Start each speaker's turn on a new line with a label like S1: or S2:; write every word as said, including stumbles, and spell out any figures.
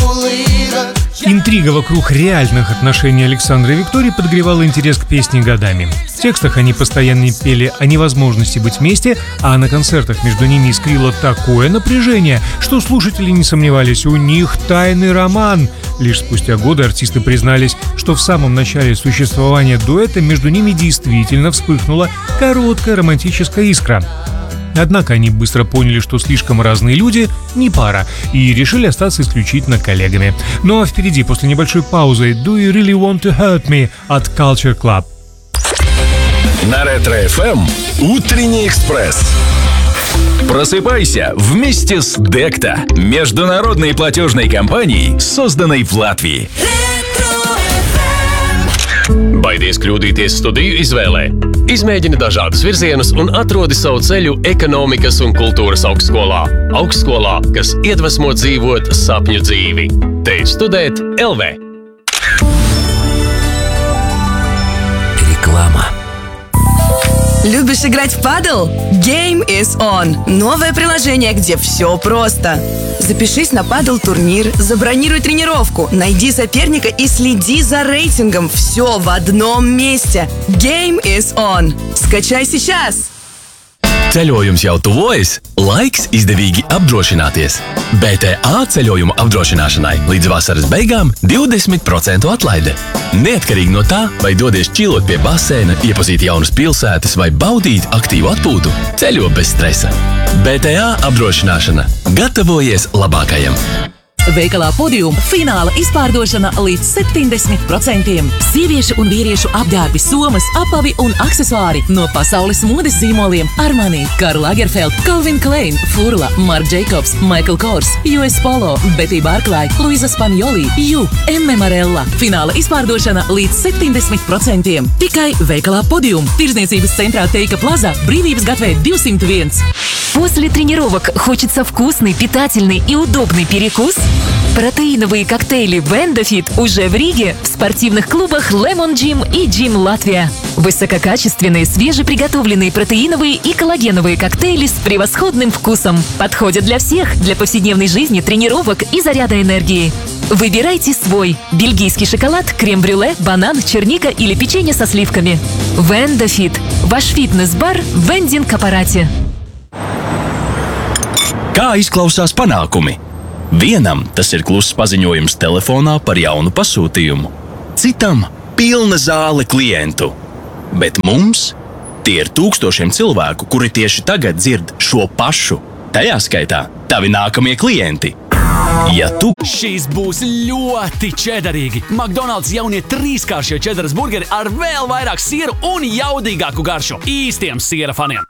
S1: Интрига вокруг реальных отношений Александра и Виктории подогревала интерес к песне годами. В текстах они постоянно пели о невозможности быть вместе, а на концертах между ними искрило такое напряжение, что слушатели не сомневались, у них тайный роман. Лишь спустя годы артисты признались, что в самом начале существования дуэта между ними действительно вспыхнула короткая романтическая искра. Однако они быстро поняли, что слишком разные люди не пара, и решили остаться исключительно коллегами. Ну а впереди, после небольшой паузы, Do You Really Want To Hurt Me от Culture Club.
S2: На Ретро-эф эм «Утренний экспресс». Просыпайся вместе с Декта, международной платежной компанией, созданной в Латвии.
S3: Baidies kļūdīties studiju izvēlē? Izmēģini dažādus virzienus un atrodi savu ceļu ekonomikas un kultūras augstskolā. Augstskolā, kas iedvesmo dzīvot sapņu dzīvi. Te ir studēt эл ви.
S2: Реклама.
S4: Любишь играть в падл? Game is on. Новое приложение, где все просто. Запишись на падл-турнир, забронируй тренировку, найди соперника и следи за рейтингом. Все в одном месте. Game is on. Skачай сейчас!
S5: Ceļojums jau tuvojas, laiks izdevīgi apdrošināties. бэ тэ a ceļojumu apdrošināšanai līdz vasaras beigām divdesmit procentu atlaide. Neatkarīgi no tā, vai dodies čilot pie baseina, iepazīt jaunas pilsētas vai baudīt aktīvu atpūtu, ceļo bez stresa. бэ тэ a apdrošināšana. Gatavojies labākajam!
S6: Veikalā Podium fināla izpārdošana līdz septiņdesmit procentiem. Sieviešu un vīriešu apģērbi, somas, apavi un aksesuāri no pasaules modes zīmoliem Armani, Karl Lagerfeld, Calvin Klein, Furla, Marc Jacobs, Michael Kors, U S Polo, Betty Barkley, Luisa Spagnoli, Ju, Emme Marella. Fināla izpārdošana līdz septiņdesmit procentiem. Tikai Veikalā Podium. Tirdzniecības centrā Teika Plaza, Brīvības gatve divsimt viens.
S7: После тренировок хочется вкусный, питательный и удобный перекус? Протеиновые коктейли Вендофит уже в Риге в спортивных клубах Lemon Gym и Gym Латвия. Высококачественные, свежеприготовленные протеиновые и коллагеновые коктейли с превосходным вкусом. Подходят для всех, для повседневной жизни, тренировок и заряда энергии. Выбирайте свой. Бельгийский шоколад, крем-брюле, банан, черника или печенье со сливками. Вендофит. Ваш фитнес-бар в вендинг-аппарате.
S5: Kā izklausās panākumi? Vienam tas ir kluss paziņojums telefonā par jaunu pasūtījumu. Citam – pilna zāle klientu. Bet mums tie ir tūkstošiem cilvēku, kuri tieši tagad dzird šo pašu. Tajā skaitā tavi nākamie klienti. Ja tu...
S8: Šīs būs ļoti čedarīgi. McDonald's jaunie trīskāršie čedaras burgeri ar vēl vairāk sieru un jaudīgāku garšu. Īstiem siera faniem.